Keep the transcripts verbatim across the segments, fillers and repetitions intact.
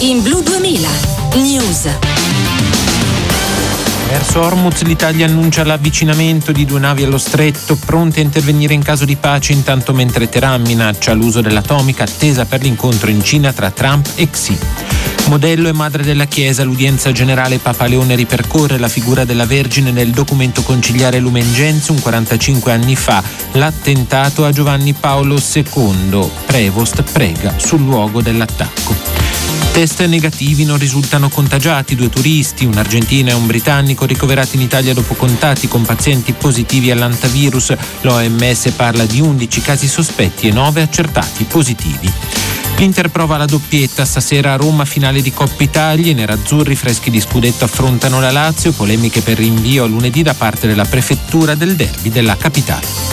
In Blu duemila News. Verso Hormuz l'Italia annuncia l'avvicinamento di due navi allo stretto, pronte a intervenire in caso di pace, intanto mentre Teheran minaccia l'uso dell'atomica attesa per l'incontro in Cina tra Trump e Xi. Modello e madre della Chiesa, l'udienza generale Papa Leone ripercorre la figura della Vergine nel documento conciliare Lumen Gentium quarantacinque anni fa, l'attentato a Giovanni Paolo secondo. Prevost prega sul luogo dell'attacco. Test negativi, non risultano contagiati due turisti, un argentino e un britannico ricoverati in Italia dopo contatti con pazienti positivi all'antivirus. L'O M S parla di undici casi sospetti e nove accertati positivi. L'Inter prova la doppietta, stasera a Roma finale di Coppa Italia, i nerazzurri freschi di scudetto affrontano la Lazio, polemiche per rinvio a lunedì da parte della prefettura del derby della capitale.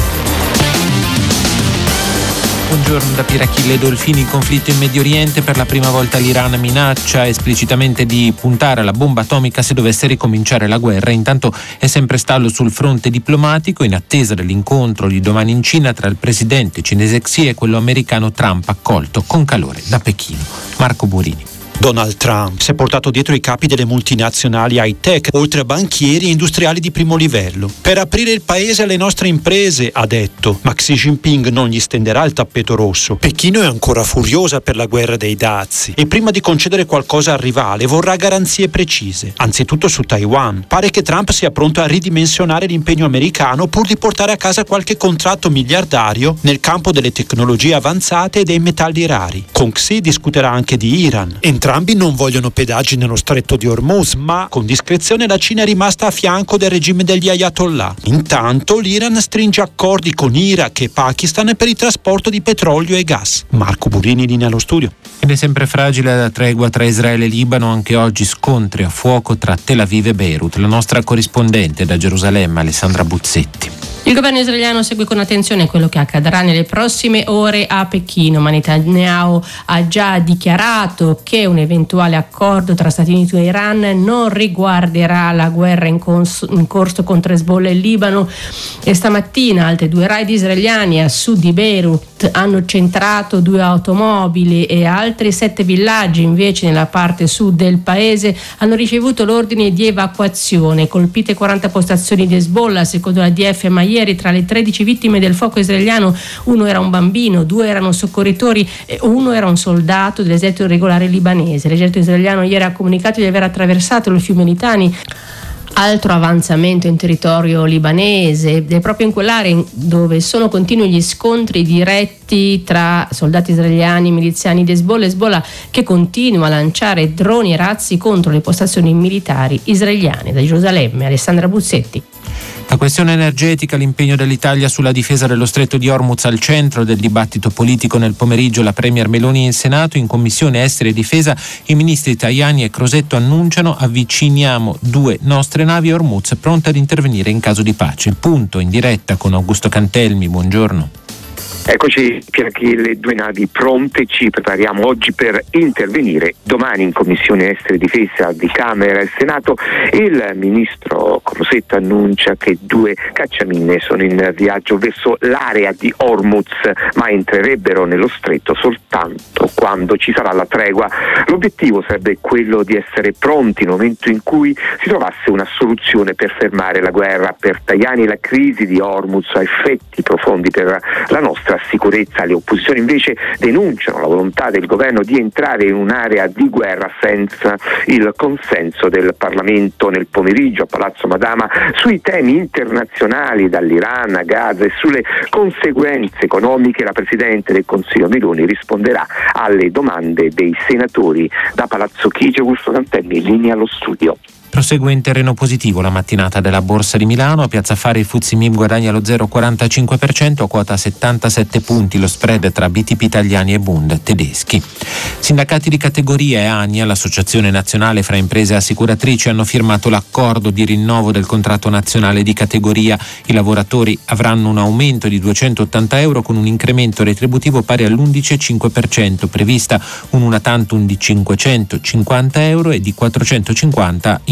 Buongiorno da Pirachille Dolfini. Conflitto in Medio Oriente, per la prima volta l'Iran minaccia esplicitamente di puntare alla bomba atomica se dovesse ricominciare la guerra. Intanto è sempre stallo sul fronte diplomatico in attesa dell'incontro di domani in Cina tra il presidente cinese Xi e quello americano Trump, accolto con calore da Pechino. Marco Burini. Donald Trump si è portato dietro i capi delle multinazionali high-tech, oltre a banchieri e industriali di primo livello. Per aprire il paese alle nostre imprese, ha detto, ma Xi Jinping non gli stenderà il tappeto rosso. Pechino è ancora furiosa per la guerra dei dazi e prima di concedere qualcosa al rivale vorrà garanzie precise, anzitutto su Taiwan. Pare che Trump sia pronto a ridimensionare l'impegno americano pur di portare a casa qualche contratto miliardario nel campo delle tecnologie avanzate e dei metalli rari. Con Xi discuterà anche di Iran. Entrambi non vogliono pedaggi nello stretto di Hormuz, ma con discrezione la Cina è rimasta a fianco del regime degli Ayatollah. Intanto l'Iran stringe accordi con Iraq e Pakistan per il trasporto di petrolio e gas. Marco Burini, linea allo studio. Ed è sempre fragile la tregua tra Israele e Libano, anche oggi scontri a fuoco tra Tel Aviv e Beirut. La nostra corrispondente da Gerusalemme, Alessandra Buzzetti. Il governo israeliano segue con attenzione quello che accadrà nelle prossime ore a Pechino, ma Netanyahu ha già dichiarato che un eventuale accordo tra Stati Uniti e Iran non riguarderà la guerra in, cons- in corso contro Hezbollah e Libano. E stamattina altri due raid israeliani a sud di Beirut hanno centrato due automobili e altri sette villaggi invece nella parte sud del paese hanno ricevuto l'ordine di evacuazione. Colpite quaranta postazioni di Hezbollah, secondo la D F, ma ieri tra le tredici vittime del fuoco israeliano uno era un bambino, due erano soccorritori e uno era un soldato dell'esercito regolare libanese. L'esercito israeliano ieri ha comunicato di aver attraversato il fiume Litani, altro avanzamento in territorio libanese, ed è proprio in quell'area dove sono continui gli scontri diretti tra soldati israeliani e miliziani di Hezbollah, Hezbollah che continua a lanciare droni e razzi contro le postazioni militari israeliane. Da Gerusalemme, Alessandra Buzzetti. La questione energetica, l'impegno dell'Italia sulla difesa dello stretto di Hormuz al centro del dibattito politico. Nel pomeriggio la Premier Meloni in Senato, in Commissione Esteri e Difesa, i ministri Tajani e Crosetto annunciano: avviciniamo due nostre navi a Hormuz pronte ad intervenire in caso di pace. Punto in diretta con Augusto Cantelmi, buongiorno. Eccoci, le due navi pronte, ci prepariamo oggi per intervenire. Domani in Commissione Esteri e Difesa di Camera e Senato il ministro Crosetto annuncia che due cacciamine sono in viaggio verso l'area di Hormuz, ma entrerebbero nello stretto soltanto quando ci sarà la tregua. L'obiettivo sarebbe quello di essere pronti nel momento in cui si trovasse una soluzione per fermare la guerra. Per Tajani la crisi di Hormuz ha effetti profondi per la nostra sicurezza. Le opposizioni invece denunciano la volontà del governo di entrare in un'area di guerra senza il consenso del Parlamento. Nel pomeriggio a Palazzo Madama sui temi internazionali, dall'Iran a Gaza, e sulle conseguenze economiche la Presidente del Consiglio Meloni risponderà alle domande dei senatori. Da Palazzo Chigi, Augusto Cantelmi, in linea allo studio. Prosegue in terreno positivo la mattinata della Borsa di Milano. A Piazza Affari il Fuzzi Mib guadagna lo zero virgola quarantacinque per cento a quota settantasette punti, lo spread tra B T P italiani e Bund tedeschi. Sindacati di categoria e ANIA, l'Associazione Nazionale fra Imprese Assicuratrici, hanno firmato l'accordo di rinnovo del contratto nazionale di categoria. I lavoratori avranno un aumento di duecentottanta euro con un incremento retributivo pari all'undici virgola cinque per cento, prevista un una tantum di cinquecentocinquanta euro e di quattrocentocinquanta in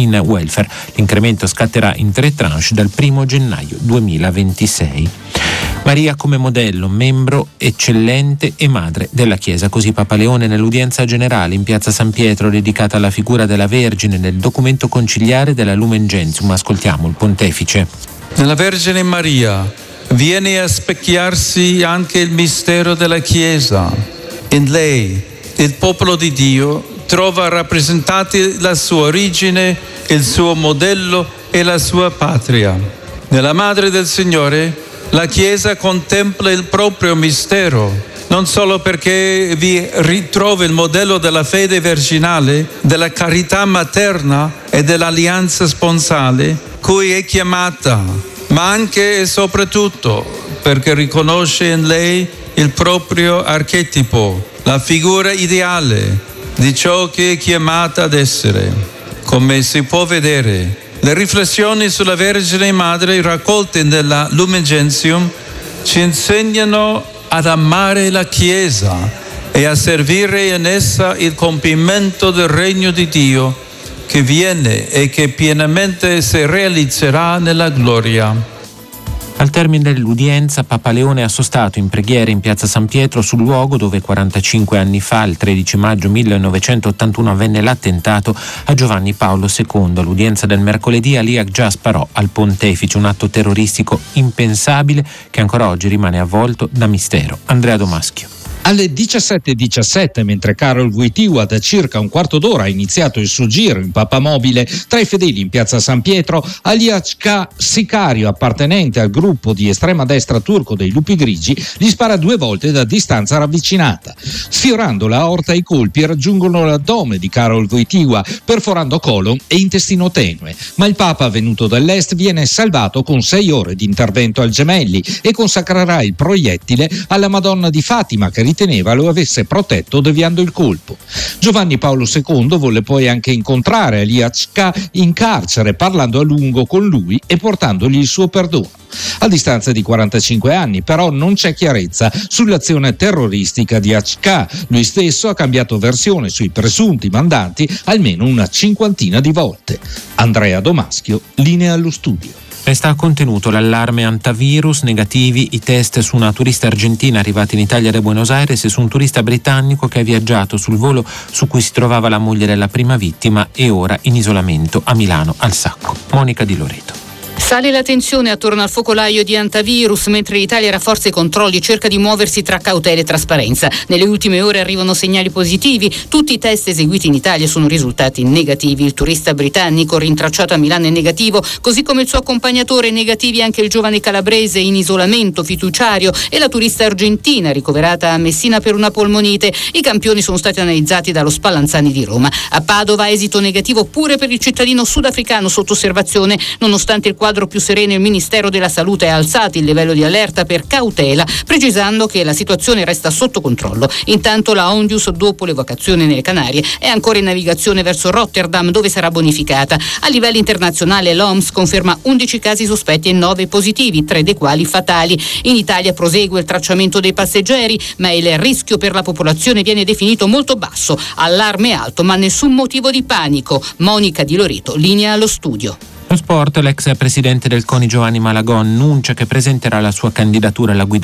in welfare. L'incremento scatterà in tre tranche dal primo gennaio duemilaventisei. Maria come modello, membro eccellente e madre della Chiesa. Così Papa Leone nell'udienza generale in piazza San Pietro dedicata alla figura della Vergine nel documento conciliare della Lumen Gentium. Ascoltiamo il pontefice. Nella Vergine Maria viene a specchiarsi anche il mistero della Chiesa. In lei il popolo di Dio trova rappresentati la sua origine, il suo modello e la sua patria. Nella Madre del Signore la Chiesa contempla il proprio mistero, non solo perché vi ritrova il modello della fede virginale, della carità materna e dell'alleanza sponsale cui è chiamata, ma anche e soprattutto perché riconosce in lei il proprio archetipo, la figura ideale di ciò che è chiamata ad essere. Come si può vedere, le riflessioni sulla Vergine Madre raccolte nella Lumen Gentium ci insegnano ad amare la Chiesa e a servire in essa il compimento del regno di Dio che viene e che pienamente si realizzerà nella gloria. Al termine dell'udienza, Papa Leone ha sostato in preghiera in piazza San Pietro sul luogo dove quarantacinque anni fa, il tredici maggio millenovecentottantuno, avvenne l'attentato a Giovanni Paolo secondo. All'udienza del mercoledì Aliac già sparò al pontefice, un atto terroristico impensabile che ancora oggi rimane avvolto da mistero. Andrea Domaschio. Alle diciassette e diciassette, mentre Karol Wojtyła da circa un quarto d'ora ha iniziato il suo giro in papamobile tra i fedeli in piazza San Pietro, Aliac K, sicario appartenente al gruppo di estrema destra turco dei Lupi Grigi, gli spara due volte da distanza ravvicinata. Sfiorando la aorta, i colpi raggiungono l'addome di Karol Wojtyła, perforando colon e intestino tenue, ma il Papa venuto dall'est viene salvato con sei ore di intervento al Gemelli e consacrerà il proiettile alla Madonna di Fatima, che riteneva lo avesse protetto deviando il colpo. Giovanni Paolo secondo volle poi anche incontrare Aliac K in carcere, parlando a lungo con lui e portandogli il suo perdono. A distanza di quarantacinque anni, però, non c'è chiarezza sull'azione terroristica di H K. Lui stesso ha cambiato versione sui presunti mandanti almeno una cinquantina di volte. Andrea Domaschio, linea allo studio. Resta contenuto l'allarme antivirus, negativi i test su una turista argentina arrivata in Italia da Buenos Aires e su un turista britannico che ha viaggiato sul volo su cui si trovava la moglie della prima vittima e ora in isolamento a Milano al Sacco. Monica Di Loreto. Sale la tensione attorno al focolaio di antivirus, mentre l'Italia rafforza i controlli e cerca di muoversi tra cautela e trasparenza. Nelle ultime ore arrivano segnali positivi. Tutti i test eseguiti in Italia sono risultati negativi. Il turista britannico rintracciato a Milano è negativo, così come il suo accompagnatore. Negativi anche il giovane calabrese in isolamento fiduciario e la turista argentina ricoverata a Messina per una polmonite. I campioni sono stati analizzati dallo Spallanzani di Roma. A Padova esito negativo pure per il cittadino sudafricano sotto osservazione. Nonostante il quadro più sereno, il Ministero della Salute ha alzato il livello di allerta per cautela, precisando che la situazione resta sotto controllo. Intanto la Ondius, dopo l'evacuazione nelle Canarie, è ancora in navigazione verso Rotterdam, dove sarà bonificata. A livello internazionale l'O M S conferma undici casi sospetti e nove positivi, tre dei quali fatali. In Italia prosegue il tracciamento dei passeggeri, ma il rischio per la popolazione viene definito molto basso. Allarme alto, ma nessun motivo di panico. Monica Di Loreto, linea allo studio. Lo sport, l'ex presidente del CONI Giovanni Malagò annuncia che presenterà la sua candidatura alla guida